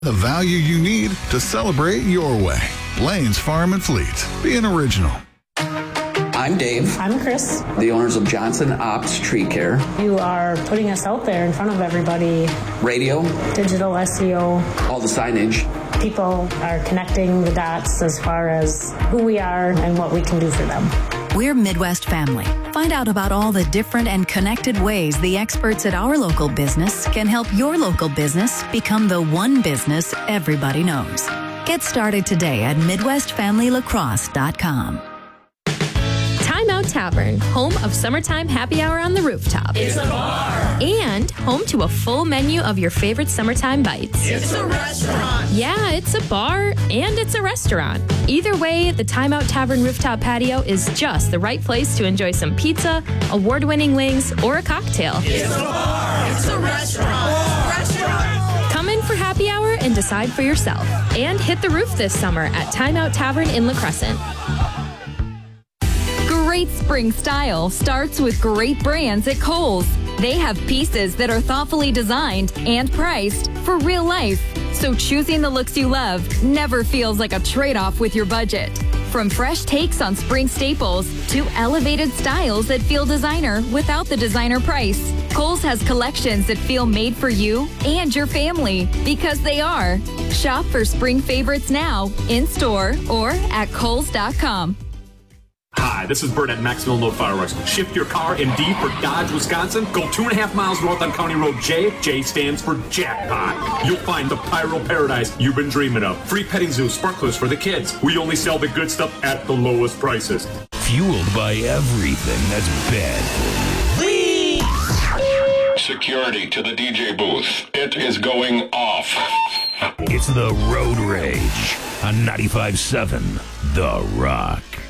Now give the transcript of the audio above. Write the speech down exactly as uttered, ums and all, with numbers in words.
The value you need to celebrate your way. Lane's Farm and Fleet. Being original. I'm Dave. I'm Chris. The owners of Johnson Ops Tree Care. You are putting us out there in front of everybody. Radio. Digital S E O. All the signage. People are connecting the dots as far as who we are and what we can do for them. We're Midwest Family. Find out about all the different and connected ways the experts at our local business can help your local business become the one business everybody knows. Get started today at midwest family lacrosse dot com. Timeout Tavern, home of summertime happy hour on the rooftop. It's a bar. And home to a full menu of your favorite summertime bites. It's a restaurant. Yeah, it's a bar and it's a restaurant. Either way, the Timeout Tavern rooftop patio is just the right place to enjoy some pizza, award-winning wings, or a cocktail. It's a bar. It's a restaurant. It's a restaurant. Come in for happy hour and decide for yourself. And hit the roof this summer at Timeout Tavern in La Crescent. Great spring style starts with great brands at Kohl's. They have pieces that are thoughtfully designed and priced for real life. So choosing the looks you love never feels like a trade-off with your budget. From fresh takes on spring staples to elevated styles that feel designer without the designer price, Kohl's has collections that feel made for you and your family because they are. Shop for spring favorites now, in-store or at kohls dot com. Hi, this is Bert at Maxwell Note Fireworks. Shift your car in D for Dodge, Wisconsin. Go two and a half miles north on County Road J. J stands for jackpot. You'll find the pyro paradise you've been dreaming of. Free petting zoo, sparklers for the kids. We only sell the good stuff at the lowest prices. Fueled by everything that's bad for you. Please. Security to the D J booth. It is going off. It's the Road Rage on ninety-five point seven The Rock.